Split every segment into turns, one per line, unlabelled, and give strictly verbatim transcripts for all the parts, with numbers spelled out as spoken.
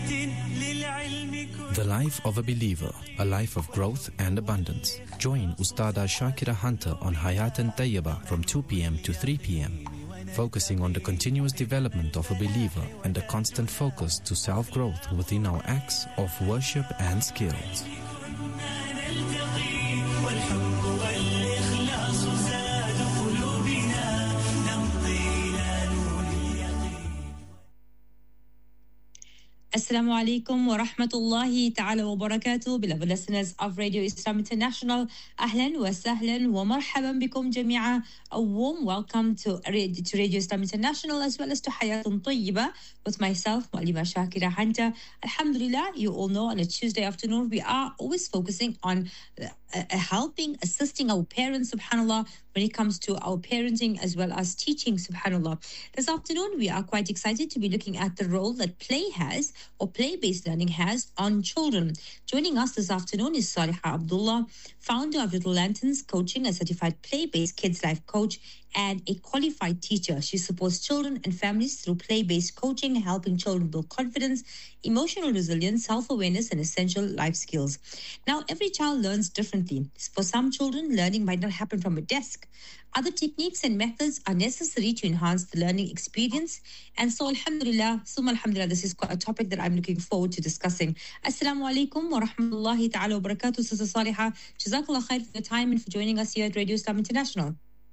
The life of a believer, a life of growth and abundance. Join Ustada Shakira Hunter on Hayatan Tayyaba from two p.m. to three p.m. focusing on the continuous development of a believer and a constant focus to self-growth within our acts of worship and skills.
Assalamu alaikum wa rahmatullahi ta'ala wa barakatuh. Beloved listeners of Radio Islam International, ahlan wa sahlan wa marhaban bikum jami'a. A warm welcome to Radio, to Radio Islam International as well as to Hayatun Tayyiba with myself, Mu'allima Shakira Hunter. Alhamdulillah, you all know on a Tuesday afternoon we are always focusing on uh, uh, helping, assisting our parents, subhanAllah, when it comes to our parenting as well as teaching, subhanAllah. This afternoon we are quite excited to be looking at the role that play has or play-based learning has on children. Joining us this afternoon is Saliha Abdullah, founder of Little Lanterns Coaching, a certified play-based kids life coach and a qualified teacher. She supports children and families through play-based coaching, helping children build confidence, emotional resilience, self-awareness, and essential life skills. Now, every child learns differently. For some children, learning might not happen from a desk. Other techniques and methods are necessary to enhance the learning experience. And so, alhamdulillah, summa alhamdulillah, this is a topic that I'm looking forward to discussing. Assalamu alaikum wa rahmatullahi ta'ala wa barakatuh, Sister Saliha. Jazakallah khair for your time and for joining us here at Radio Islam International.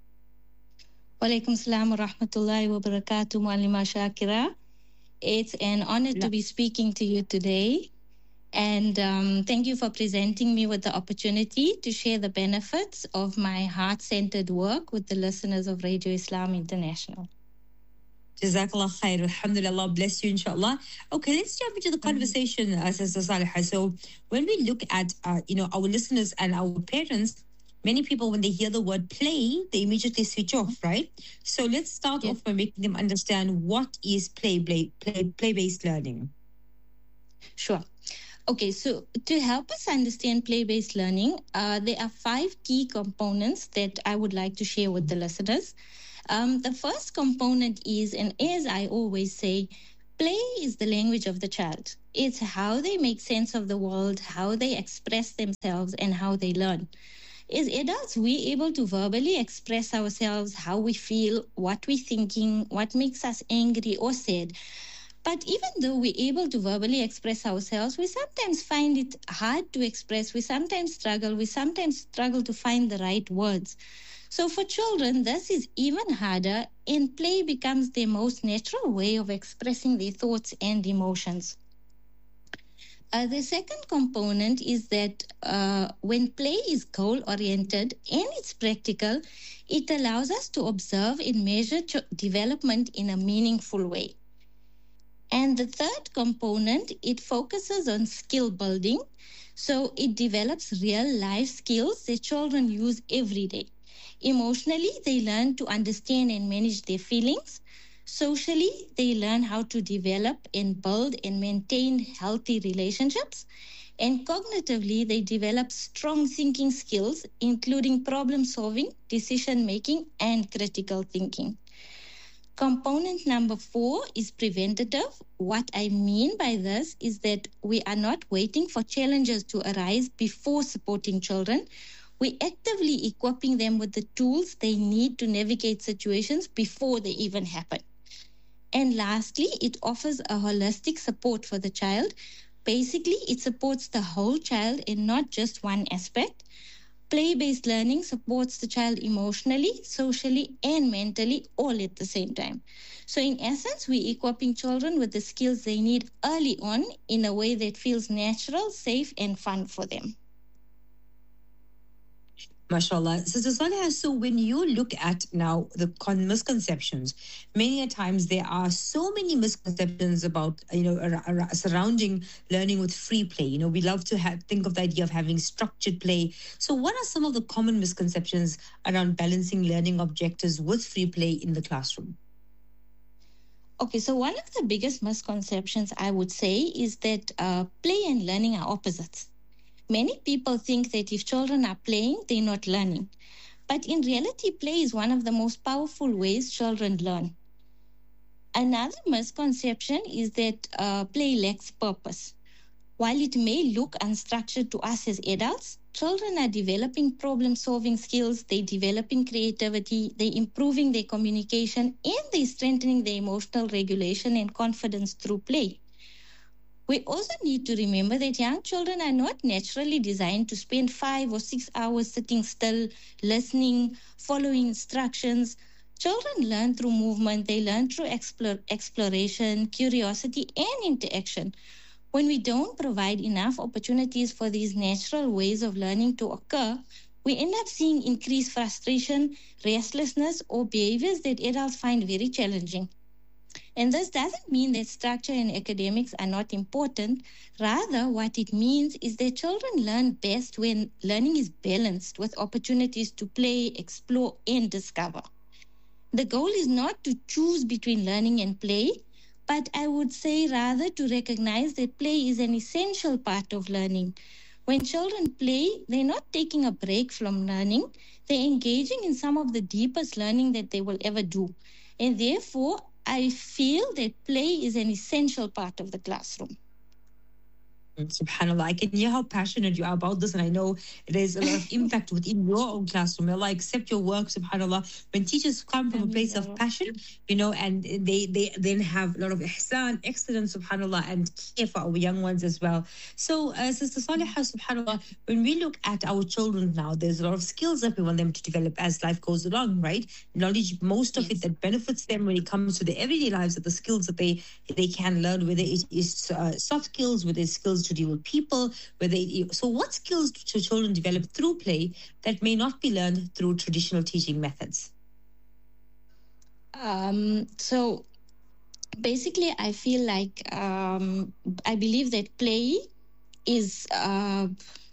Wa alaikum salam wa rahmatullahi wa barakatuh, Mu'allima Shakira. It's an honor to be speaking to you today. And um, thank you for presenting me with the opportunity to share the benefits of my heart-centered work with the listeners of Radio Islam International.
Jazakallah khair. Alhamdulillah, Allah bless you, inshallah. Okay, let's jump into the conversation, uh, Sister Saliha. So when we look at, uh, you know, our listeners and our parents, many people, when they hear the word play, they immediately switch off, right? So let's start yes. off by making them understand what is play, play, play, play-based learning.
Sure. Okay, so to help us understand play-based learning, uh, there are five key components that I would like to share with the listeners. Um, the first component is, and as I always say, play is the language of the child. It's how they make sense of the world, how they express themselves, and how they learn. As adults, we're able to verbally express ourselves, how we feel, what we're thinking, what makes us angry or sad. But even though we're able to verbally express ourselves, we sometimes find it hard to express. We sometimes struggle. We sometimes struggle to find the right words. So for children, this is even harder, and play becomes their most natural way of expressing their thoughts and emotions. Uh, the second component is that uh, when play is goal-oriented and it's practical, it allows us to observe and measure ch- development in a meaningful way. And the third component, it focuses on skill building. So it develops real life skills that children use every day. Emotionally, they learn to understand and manage their feelings. Socially, they learn how to develop and build and maintain healthy relationships. And cognitively, they develop strong thinking skills, including problem solving, decision making, and critical thinking. Component number four is preventative. What I mean by this is that we are not waiting for challenges to arise before supporting children. We're actively equipping them with the tools they need to navigate situations before they even happen. And lastly, it offers a holistic support for the child. Basically, it supports the whole child and not just one aspect. Play-based learning supports the child emotionally, socially, and mentally all at the same time. So in essence, we're equipping children with the skills they need early on in a way that feels natural, safe, and fun for them.
MashaAllah. Sister Saliha, so when you look at now the con- misconceptions, many a times there are so many misconceptions about, you know, ar- ar- surrounding learning with free play. You know, we love to have, think of the idea of having structured play. So what are some of the common misconceptions around balancing learning objectives with free play in the classroom?
Okay, so one of the biggest misconceptions I would say is that uh, play and learning are opposites. Many people think that if children are playing, they're not learning. But in reality, play is one of the most powerful ways children learn. Another misconception is that uh, play lacks purpose. While it may look unstructured to us as adults, children are developing problem-solving skills, they're developing creativity, they're improving their communication, and they're strengthening their emotional regulation and confidence through play. We also need to remember that young children are not naturally designed to spend five or six hours sitting still, listening, following instructions. Children learn through movement, they learn through explore, exploration, curiosity, and interaction. When we don't provide enough opportunities for these natural ways of learning to occur, we end up seeing increased frustration, restlessness, or behaviors that adults find very challenging. And this doesn't mean that structure and academics are not important. Rather, what it means is that children learn best when learning is balanced with opportunities to play, explore, and discover. The goal is not to choose between learning and play, but I would say rather to recognize that play is an essential part of learning. When children play, they're not taking a break from learning, they're engaging in some of the deepest learning that they will ever do. And therefore, I feel that play is an essential part of the classroom.
SubhanAllah, I can hear how passionate you are about this, and I know there's a lot of impact within your own classroom. Allah accept your work, SubhanAllah. When teachers come from a place of passion, you know, and they, they then have a lot of ihsan, excellence, SubhanAllah, and care for our young ones as well. So, uh, Sister Salihah, SubhanAllah, when we look at our children now, there's a lot of skills that we want them to develop as life goes along, right? Knowledge, most of
Yes.
it that benefits them when it comes to their everyday lives, are the skills that they, they can learn, whether it is uh, soft skills, whether it's skills to deal with people, whether it, so what skills do children develop through play that may not be learned through traditional teaching methods?
Um, so basically, I feel like um, I believe that play is. Uh,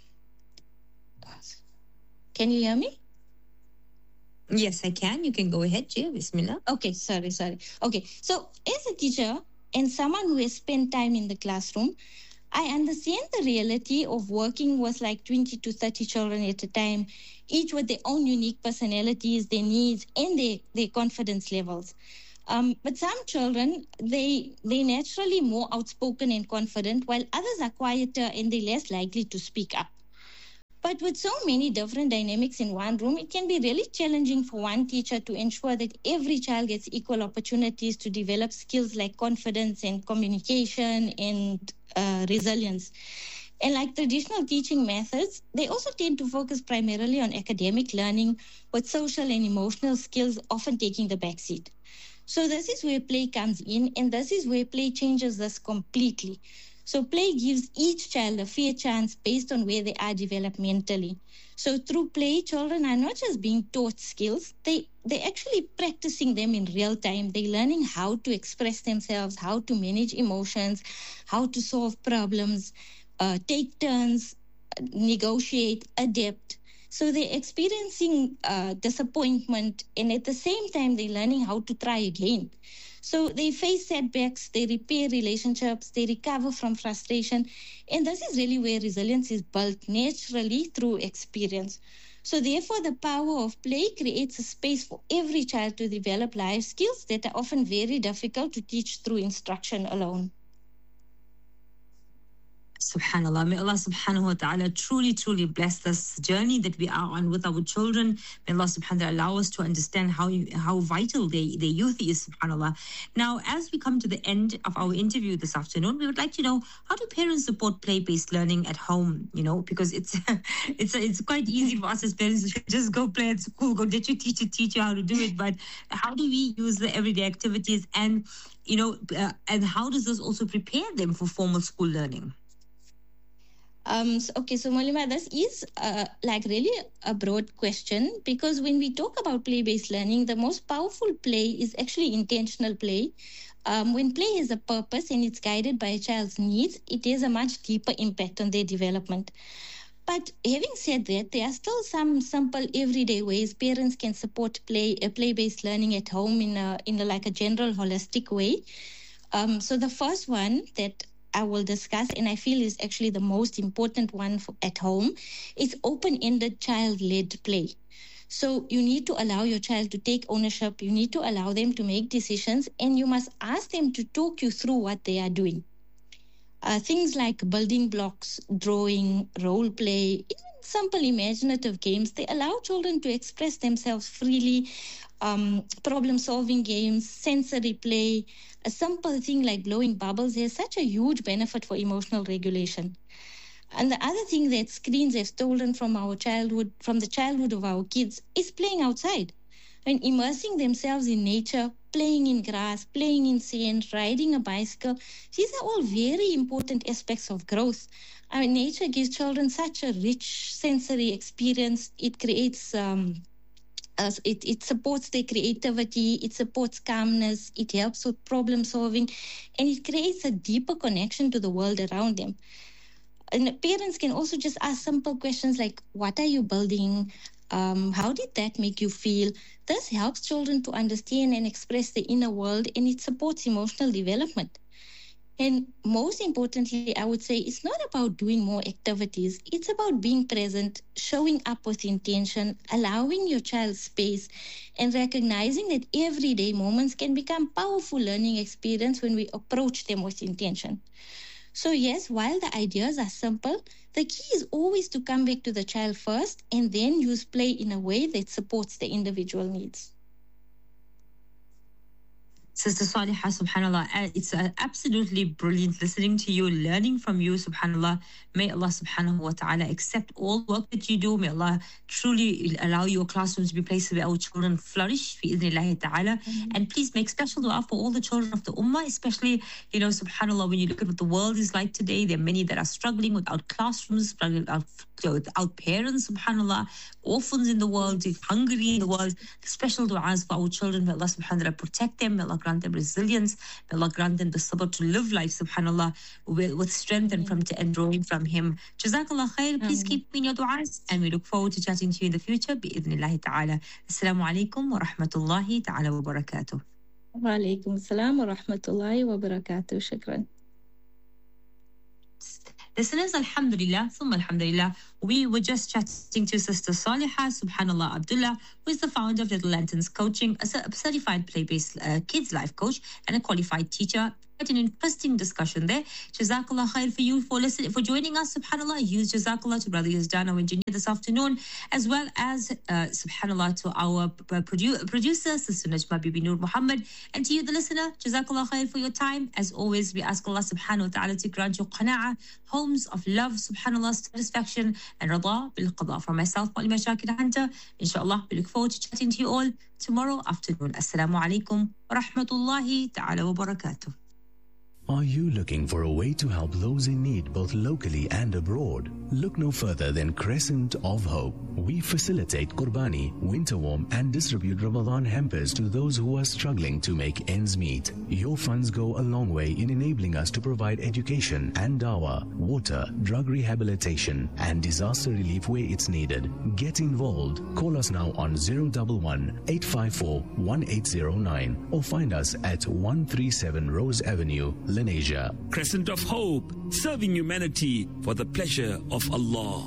can you hear me?
Yes, I can. You can go ahead, Jia. Bismillah.
Okay, sorry, sorry. Okay, so as a teacher and someone who has spent time in the classroom, I understand the reality of working with like twenty to thirty children at a time, each with their own unique personalities, their needs, and their, their confidence levels. Um, but some children, they they naturally more outspoken and confident, while others are quieter and they're less likely to speak up. But with so many different dynamics in one room, it can be really challenging for one teacher to ensure that every child gets equal opportunities to develop skills like confidence and communication and uh, resilience. And like traditional teaching methods, they also tend to focus primarily on academic learning, with social and emotional skills often taking the backseat. So this is where play comes in, and this is where play changes this completely. So play gives each child a fair chance based on where they are developmentally. So through play, children are not just being taught skills, they, they're actually practicing them in real time. They're learning how to express themselves, how to manage emotions, how to solve problems, uh, take turns, negotiate, adapt. So they're experiencing uh, disappointment, and at the same time, they're learning how to try again. So they face setbacks, they repair relationships, they recover from frustration. And this is really where resilience is built naturally through experience. So therefore, the power of play creates a space for every child to develop life skills that are often very difficult to teach through instruction alone.
SubhanAllah. May Allah subhanahu wa ta'ala truly, truly bless this journey that we are on with our children. May Allah subhanahu wa ta'ala allow us to understand how you, how vital their, their youth is, subhanAllah. Now, as we come to the end of our interview this afternoon, we would like to know, how do parents support play-based learning at home? You know, because it's it's it's quite easy for us as parents to just go play at school, go let your teacher teach you how to do it. But how do we use the everyday activities, and, you know, uh, and how does this also prepare them for formal school learning?
Um, so, okay, so Malima, this is uh, like really a broad question, because when we talk about play-based learning, the most powerful play is actually intentional play. Um, when play has a purpose and it's guided by a child's needs, it has a much deeper impact on their development. But having said that, there are still some simple everyday ways parents can support play, uh, play-based learning at home in a, in a, like a general holistic way. Um, so the first one that I will discuss, and I feel is actually the most important one for, at home, is open-ended child-led play. So you need to allow your child to take ownership. You need to allow them to make decisions, and you must ask them to talk you through what they are doing. Uh, things like building blocks, drawing, role play, even simple imaginative games, they allow children to express themselves freely. Um, problem-solving games, sensory play, a simple thing like blowing bubbles has such a huge benefit for emotional regulation. And the other thing that screens have stolen from our childhood, from the childhood of our kids, is playing outside. And immersing themselves in nature, playing in grass, playing in sand, riding a bicycle, these are all very important aspects of growth. I mean, nature gives children such a rich sensory experience. It creates... Um, Uh, it, it supports their creativity, it supports calmness, it helps with problem solving, and it creates a deeper connection to the world around them. And parents can also just ask simple questions like, what are you building? Um, how did that make you feel? This helps children to understand and express the inner world, and it supports emotional development. And most importantly, I would say it's not about doing more activities. It's about being present, showing up with intention, allowing your child space, and recognizing that everyday moments can become powerful learning experience when we approach them with intention. So yes, while the ideas are simple, the key is always to come back to the child first and then use play in a way that supports the individual needs.
Sister Saliha, subhanAllah, it's uh, absolutely brilliant listening to you, learning from you, subhanAllah. May Allah subhanahu wa ta'ala accept all work that you do. May Allah truly allow your classrooms to be places where our children flourish, bi idhnillahi ta'ala. Mm-hmm. And please make special dua for all the children of the ummah, especially, you know, subhanAllah, when you look at what the world is like today, there are many that are struggling without classrooms, struggling without, without parents, subhanAllah, orphans in the world, hungry in the world. Special du'as for our children. May Allah subhanahu wa ta'ala protect them. May Allah grant them resilience. May Allah grant them the sabr to live life, subhanAllah, with, with strength and from to, and drawing from Him. Jazakallah khair. Please keep me in your du'as, and we look forward to chatting to you in the future, bi-idhnillahi ta'ala. Assalamu alaikum wa rahmatullahi ta'ala wa barakatuh.
Wa alaikum assalam wa rahmatullahi wa barakatuh. Shukran.
Listeners, alhamdulillah, thumma alhamdulillah, we were just chatting to Sister Saliha, subhanallah, Abdullah, who is the founder of Little Lanterns Coaching, a certified play-based uh, kids life coach and a qualified teacher. Quite an interesting discussion there. Jazakallah khair for you for listening, for joining us, subhanallah. Huge Jazakallah to Brother Yazdan, our engineer this afternoon, as well as, uh, subhanallah, to our produ- producer, Sister Najma Bibi Noor Muhammad, and to you, the listener, Jazakallah khair for your time. As always, we ask Allah subhanahu wa ta'ala to grant you qana'ah, homes of love, subhanallah, satisfaction, and rada bil qada. From myself, Malima Shakira Hunter, inshallah, we look forward to chatting to you all tomorrow afternoon. Assalamu alaikum wa rahmatullahi ta'ala wa barakatuh.
Are you looking for a way to help those in need both locally and abroad? Look no further than Crescent of Hope. We facilitate Qurbani, winter warm, and distribute Ramadan hampers to those who are struggling to make ends meet. Your funds go a long way in enabling us to provide education and dawah, water, drug rehabilitation, and disaster relief where it's needed. Get involved. Call us now on zero one one, eight five four, one eight zero nine or find us at one thirty-seven Rose Avenue, Lenasia.
Crescent of Hope, serving humanity for the pleasure of Allah.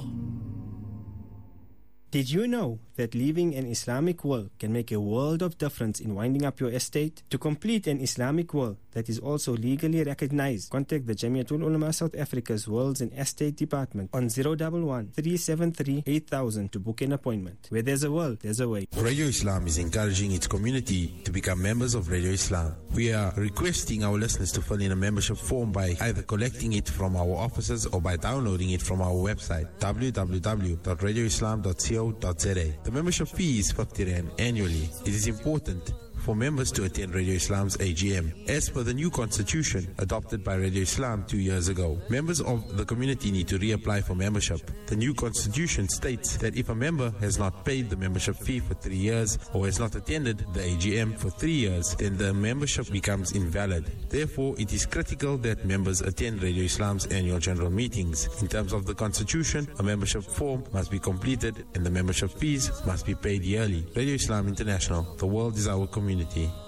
Did you know that leaving an Islamic will can make a world of difference in winding up your estate? To complete an Islamic will that is also legally recognized, contact the Jamiatul Ulama South Africa's Wills and Estate Department on zero one one, three seven three, eight thousand to book an appointment. Where there's a will, there's a way.
Radio Islam is encouraging its community to become members of Radio Islam. We are requesting our listeners to fill in a membership form by either collecting it from our offices or by downloading it from our website w w w dot radio islam dot co dot z a. The membership fee is fifty rand annually. It is important for members to attend Radio Islam's A G M. As per the new constitution adopted by Radio Islam two years ago, members of the community need to reapply for membership. The new constitution states that if a member has not paid the membership fee for three years or has not attended the A G M for three years, then the membership becomes invalid. Therefore, it is critical that members attend Radio Islam's annual general meetings. In terms of the constitution, a membership form must be completed and the membership fees must be paid yearly. Radio Islam International, the world is our community.